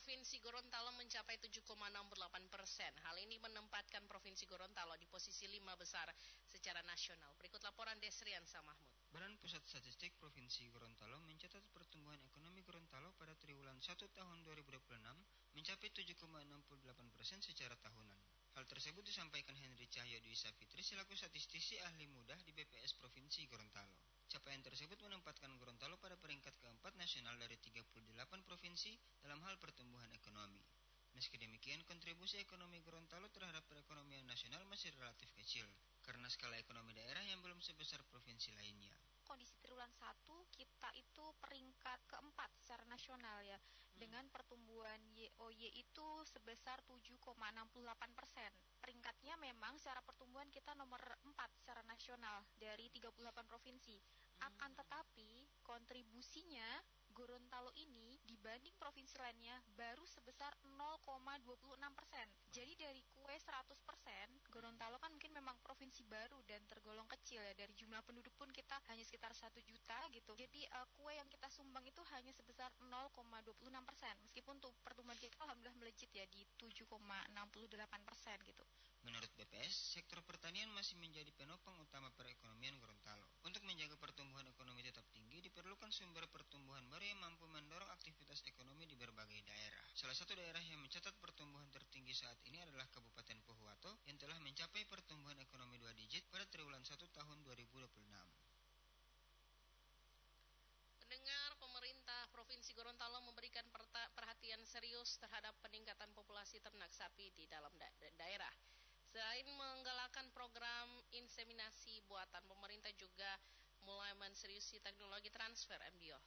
Provinsi Gorontalo mencapai 7,68%. Hal ini menempatkan Provinsi Gorontalo di posisi 5 besar secara nasional. Berikut laporan Desriansa Mahmud. Badan Pusat Statistik Provinsi Gorontalo mencatat pertumbuhan ekonomi Gorontalo pada triwulan 1 tahun 2026 mencapai 7,68% secara tahunan. Hal tersebut disampaikan Henry Cahyo Dwi Safitri selaku statistisi ahli muda di BPS Provinsi Gorontalo. Capaian tersebut menempatkan Gorontalo pada peringkat keempat nasional dari 38 provinsi dalam hal pertumbuhan ekonomi. Meski demikian, kontribusi ekonomi Gorontalo terhadap perekonomian nasional masih relatif kecil, karena skala ekonomi daerah yang belum sebesar provinsi lainnya. Kondisi triwulan 1 kita itu peringkat keempat secara nasional ya, dengan pertumbuhan YoY itu sebesar 7,68%. Peringkatnya memang secara pertumbuhan kita nomor 4 secara nasional dari 38 provinsi. Akan tetapi kontribusinya Gorontalo ini dibanding provinsi lainnya baru sebesar 0,26%. Jadi dari kue 100%, Gorontalo kan mungkin memang provinsi baru dan tergolong kecil ya. Dari jumlah penduduk pun kita hanya sekitar 1 juta gitu. Jadi kue yang kita sumbang itu hanya sebesar 0,26%. Meskipun tuh pertumbuhan kita alhamdulillah melejit ya di 7,68% gitu. Menurut BPS, sektor pertanian masih menjadi penopang utama perekonomian Gorontalo. Untuk menjaga pertumbuhan ekonomi tetap tinggi, diperlukan sumber pertumbuhan baru yang mampu mendorong aktivitas ekonomi di berbagai daerah. Salah satu daerah yang mencatat pertumbuhan tertinggi saat ini adalah Kabupaten Pohuwato yang telah mencapai pertumbuhan ekonomi 2 digit pada triwulan 1 tahun 2026. Pendengar, pemerintah Provinsi Gorontalo memberikan perhatian serius terhadap peningkatan populasi ternak sapi di dalam daerah. Selain menggalakkan program inseminasi buatan, pemerintah juga mulai menseriusi teknologi transfer embrio.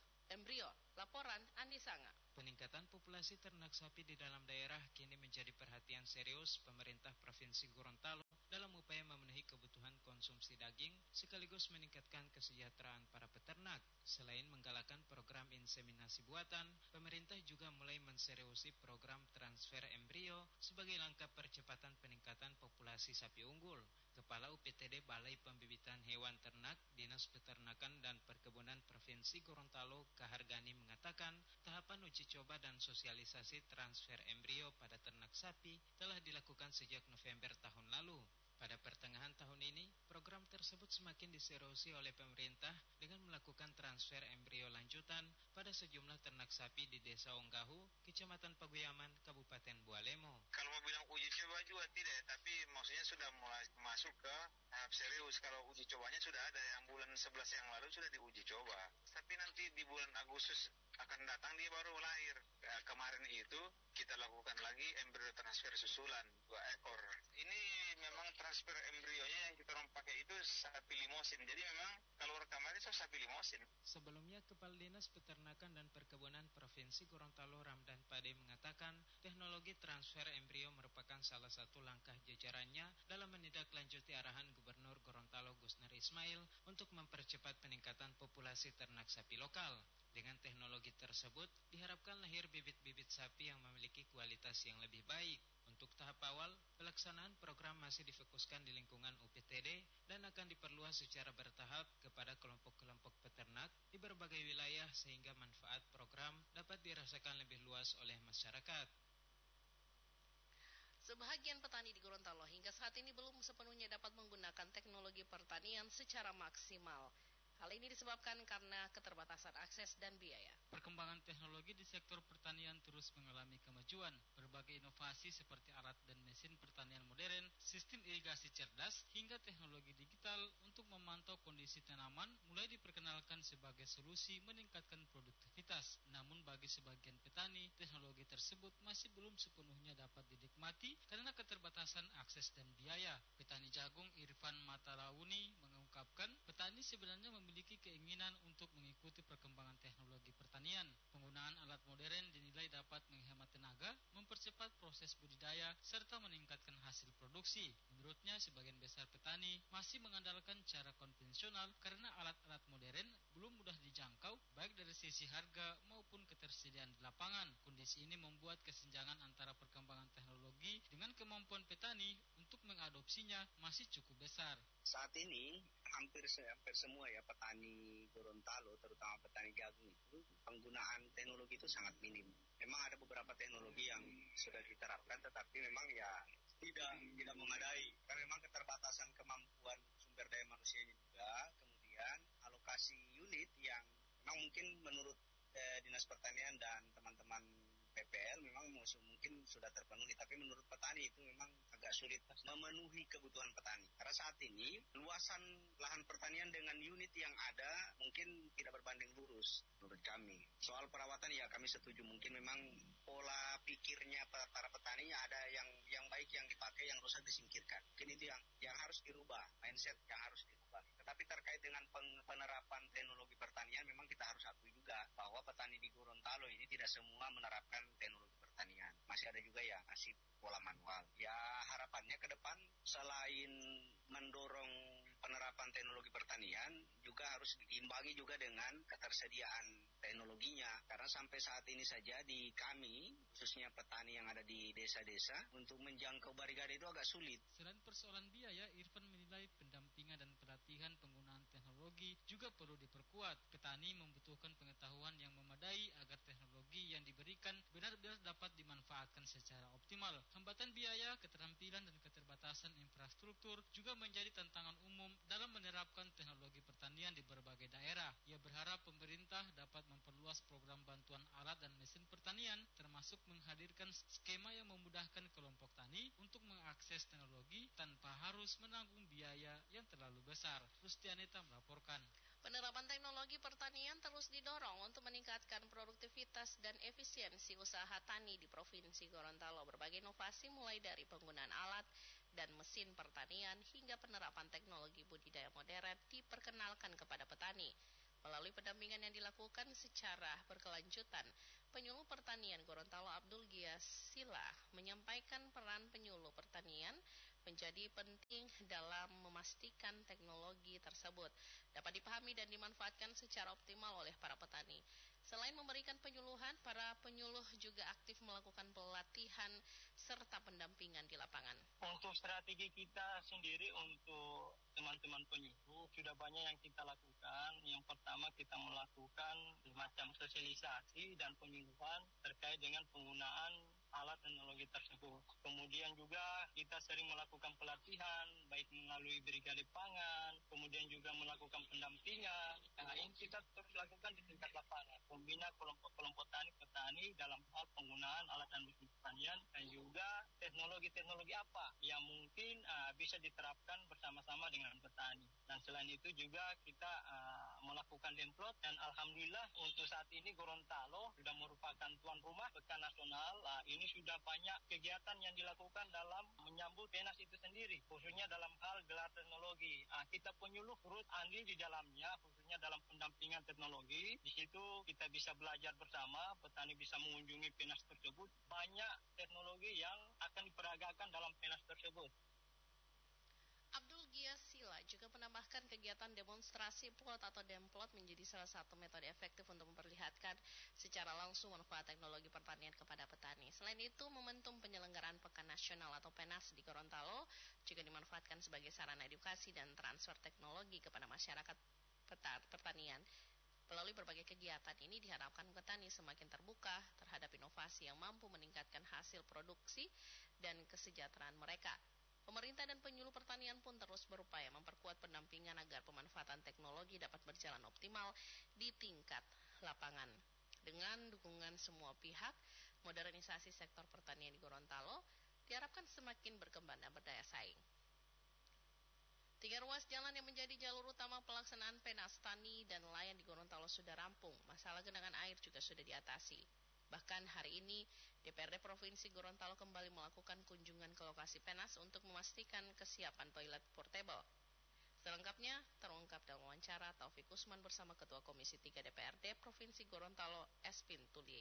Laporan Andi Sanga. Peningkatan populasi ternak sapi di dalam daerah kini menjadi perhatian serius pemerintah Provinsi Gorontalo dalam upaya memenuhi kebutuhan konsumsi daging sekaligus meningkatkan kesejahteraan para peternak. Selain menggalakkan program inseminasi buatan, pemerintah juga mulai menseriusi program transfer embrio sebagai langkah percepatan peningkatan populasi sapi unggul. Kepala UPTD Balai Pembibitan Hewan Ternak Dinas Peternakan dan Perkebunan Provinsi Gorontalo Kahargani mengatakan tahapan uji coba dan sosialisasi transfer embrio pada ternak sapi telah dilakukan sejak November tahun lalu. Pada pertengahan tahun ini, program tersebut semakin diseriusi oleh pemerintah dengan melakukan transfer embrio lanjutan pada sejumlah ternak sapi di Desa Onggahu, Kecamatan Paguyaman, Kabupaten Bualemo. Kalau mau bilang uji coba juga tidak, tapi maksudnya sudah mulai masuk ke tahap serius. Kalau uji cobanya sudah ada, yang bulan 11 yang lalu sudah diuji coba. Tapi nanti di bulan Agustus akan datang dia baru lahir. Kemarin itu kita lakukan lagi embrio transfer susulan 2 ekor. Ini memang transfer embrionya yang kita orang pakai itu sapi limosin. Jadi memang kalau rekaman itu sapi limosin. Sebelumnya, Kepala Dinas Peternakan dan Perkebunan Provinsi Gorontalo Ramdan Pade mengatakan teknologi transfer embrio merupakan salah satu langkah jajarannya dalam menindaklanjuti arahan Gubernur Gorontalo Gusner Ismail untuk mempercepat peningkatan populasi ternak sapi lokal. Dengan teknologi tersebut, diharapkan lahir bibit-bibit sapi yang memiliki kualitas yang lebih baik. Untuk tahap awal, pelaksanaan program masih difokuskan di lingkungan UPTD dan akan diperluas secara bertahap kepada kelompok-kelompok peternak di berbagai wilayah sehingga manfaat program dapat dirasakan lebih luas oleh masyarakat. Sebahagian petani di Gorontalo hingga saat ini belum sepenuhnya dapat menggunakan teknologi pertanian secara maksimal. Hal ini disebabkan karena keterbatasan akses dan biaya. Perkembangan teknologi di sektor pertanian terus mengalami kemajuan. Berbagai inovasi seperti alat dan mesin pertanian modern, sistem irigasi cerdas, hingga teknologi digital untuk memantau kondisi tanaman mulai diperkenalkan sebagai solusi meningkatkan produktivitas. Namun bagi sebagian petani, teknologi tersebut masih belum sepenuhnya dapat dinikmati karena keterbatasan akses dan biaya. Petani jagung Irfan Matalauni mengungkapkan, petani sebenarnya memiliki keinginan untuk mengikuti perkembangan teknologi pertanian. Penggunaan alat modern dinilai dapat menghemat tenaga, mempercepat proses budidaya, serta meningkatkan hasil produksi. Menurutnya, sebagian besar petani masih mengandalkan cara konvensional karena alat-alat modern belum mudah dijangkau, baik dari sisi harga maupun ketersediaan ketersediaan di lapangan. Kondisi ini membuat kesenjangan antara perkembangan teknologi dengan kemampuan petani untuk mengadopsinya masih cukup besar. Saat ini hampir semua ya petani Gorontalo, terutama petani jagung itu penggunaan teknologi itu sangat minim. Memang ada beberapa teknologi yang sudah diterapkan, tetapi memang ya tidak memadai karena memang keterbatasan kemampuan sumber daya manusianya juga, kemudian alokasi unit yang memang mungkin menurut Dinas Pertanian dan teman-teman PPL memang mungkin sudah terpenuhi, tapi menurut petani itu memang agak sulit memenuhi kebutuhan petani. Karena saat ini luasan lahan pertanian dengan unit yang ada mungkin tidak berbanding lurus menurut kami. Soal perawatan ya kami setuju, mungkin memang pola pikirnya para petani ada yang baik yang dipakai, yang rusak disingkirkan. Mungkin itu yang harus dirubah, mindset yang harus dirubah. Tetapi terkait dengan penerapan teknologi pertanian memang kita harus akui juga bahwa petani di Gorontalo ini tidak semua menerapkan teknologi pertanian. Masih ada juga yang masih pola manual. Ya harapannya ke depan selain mendorong penerapan teknologi pertanian juga harus diimbangi juga dengan ketersediaan teknologinya. Karena sampai saat ini saja di kami, khususnya petani yang ada di desa-desa, untuk menjangkau barikade itu agak sulit. Selain persoalan biaya, Irfan menilai pendampingan dan pelatihan penggunaan teknologi juga perlu diperkuat. Petani membutuhkan pengetahuan yang memadai agar teknologi yang diberikan benar-benar dapat dimanfaatkan secara optimal. Hambatan biaya, keterampilan, dan keterbatasan infrastruktur juga menjadi tantangan umum dalam menerapkan teknologi pertanian di berbagai daerah. Ia berharap pemerintah dapat memperluas program bantuan alat dan mesin pertanian, termasuk menghadirkan skema yang memudahkan kelompok tani untuk mengakses teknologi tanpa harus menanggung biaya yang terlalu besar. Rustianita melaporkan. Penerapan teknologi pertanian terus didorong untuk meningkatkan produktivitas dan efisiensi usaha tani di Provinsi Gorontalo. Berbagai inovasi mulai dari penggunaan alat dan mesin pertanian hingga penerapan teknologi budidaya modern diperkenalkan kepada petani. Melalui pendampingan yang dilakukan secara berkelanjutan, penyuluh pertanian Gorontalo Abdul Gias Sila menyampaikan peran penyuluh pertanian menjadi penting dalam memastikan teknologi tersebut dapat dipahami dan dimanfaatkan secara optimal oleh para petani. Selain memberikan penyuluhan, para penyuluh juga aktif melakukan pelatihan serta pendampingan di lapangan. Untuk strategi kita sendiri untuk teman-teman penyuluh sudah banyak yang kita lakukan. Yang pertama kita melakukan semacam sosialisasi dan penyuluhan terkait dengan penggunaan alat teknologi tersebut. Kemudian juga kita sering melakukan pelatihan baik melalui brigade pangan, kemudian juga melakukan pendampingan. Nah, ini kita terus lakukan di tingkat lapangan, membina kelompok-kelompok petani dalam hal penggunaan alat dan mesin pertanian dan juga teknologi-teknologi apa yang mungkin bisa diterapkan bersama-sama dengan petani. Dan selain itu juga kita melakukan demplot dan alhamdulillah untuk saat ini Gorontalo sudah merupakan tuan rumah Pekan Nasional. Ini sudah banyak kegiatan yang dilakukan dalam menyambut PENAS itu sendiri, khususnya dalam hal gelar teknologi. Kita penyuluh turut andil di dalamnya, khususnya dalam pendampingan teknologi. Di situ kita bisa belajar bersama, petani bisa mengunjungi PENAS tersebut. Banyak teknologi yang akan diperagakan dalam PENAS tersebut. Abdul Gias Sila juga menambahkan kegiatan demonstrasi plot atau demplot menjadi salah satu metode efektif untuk memperlihatkan secara langsung manfaat teknologi pertanian kepada petani. Selain itu, momentum penyelenggaraan Pekan Nasional atau PENAS di Gorontalo juga dimanfaatkan sebagai sarana edukasi dan transfer teknologi kepada masyarakat pertanian. Melalui berbagai kegiatan ini diharapkan petani semakin terbuka terhadap inovasi yang mampu meningkatkan hasil produksi dan kesejahteraan mereka. Pemerintah dan penyuluh pertanian pun terus berupaya memperkuat pendampingan agar pemanfaatan teknologi dapat berjalan optimal di tingkat lapangan. Dengan dukungan semua pihak, modernisasi sektor pertanian di Gorontalo diharapkan semakin berkembang dan berdaya saing. 3 ruas jalan yang menjadi jalur utama pelaksanaan PENAS tani dan nelayan di Gorontalo sudah rampung. Masalah genangan air juga sudah diatasi. Bahkan hari ini, DPRD Provinsi Gorontalo kembali melakukan kunjungan ke lokasi PENAS untuk memastikan kesiapan toilet portable. Selengkapnya terungkap dalam wawancara Taufik Usman bersama Ketua Komisi 3 DPRD Provinsi Gorontalo, Espin Tulie.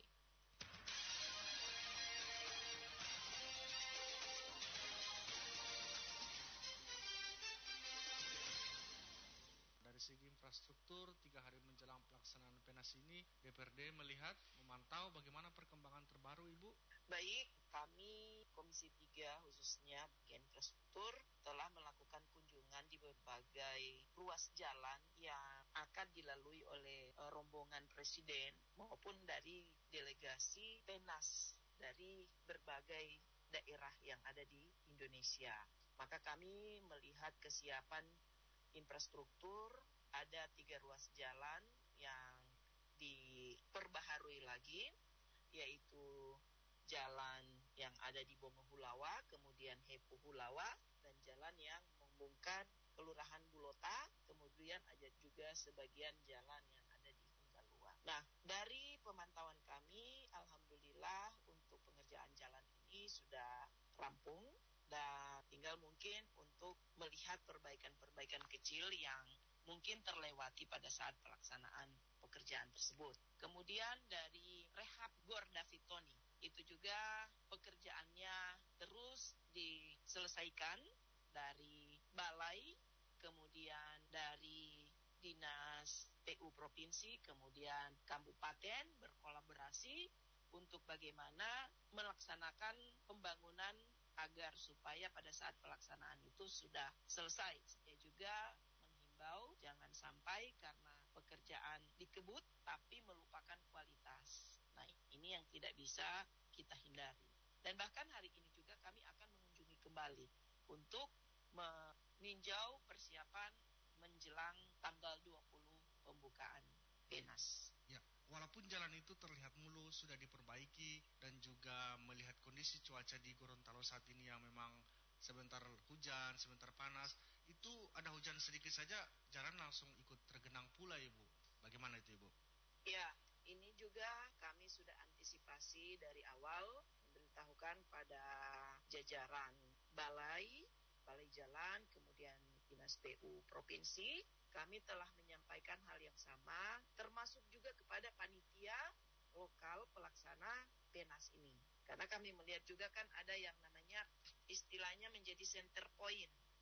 Dari segi infrastruktur, 3 hari menjelang pelaksanaan PENAS ini, DPRD melihat memantau bagaimana perkembangan terbaru, Ibu? Baik, kami Komisi 3 khususnya bagian infrastruktur telah melakukan kunjungan di berbagai ruas jalan yang akan dilalui oleh rombongan Presiden maupun dari delegasi PENAS dari berbagai daerah yang ada di Indonesia. Maka kami melihat kesiapan infrastruktur, ada 3 ruas jalan yang diperbaharui lagi, yaitu jalan yang ada di Bongohulawa, kemudian Hepu Hulawa, dan jalan yang menghubungkan Kelurahan Bulota, kemudian ada juga sebagian jalan yang ada di Hunggalua. Nah, dari pemantauan kami, alhamdulillah untuk pengerjaan jalan ini sudah rampung, dan tinggal mungkin untuk melihat perbaikan-perbaikan kecil yang mungkin terlewati pada saat pelaksanaan pekerjaan tersebut. Kemudian dari rehab Gor David Tony, itu juga pekerjaannya terus diselesaikan dari balai, kemudian dari dinas PU provinsi, kemudian kabupaten berkolaborasi untuk bagaimana melaksanakan pembangunan agar supaya pada saat pelaksanaan itu sudah selesai. Saya juga menghimbau jangan sampai karena pekerjaan dikebut tapi melupakan kualitas. Nah, ini yang tidak bisa kita hindari. Dan bahkan hari ini juga kami akan mengunjungi kembali untuk meninjau persiapan menjelang tanggal 20 pembukaan PENAS. Ya, walaupun jalan itu terlihat mulus, sudah diperbaiki, dan juga melihat kondisi cuaca di Gorontalo saat ini yang memang sebentar hujan, sebentar panas, itu ada hujan sedikit saja, jalan langsung ikut tergenang pula, Ibu. Bagaimana itu, Ibu? Ya, ini juga kami sudah antisipasi dari awal, memberitahukan pada jajaran balai jalan, kemudian dinas PU provinsi, kami telah menyampaikan hal yang sama, termasuk juga kepada panitia lokal pelaksana PENAS ini. Karena kami melihat juga kan ada yang namanya istilahnya menjadi center point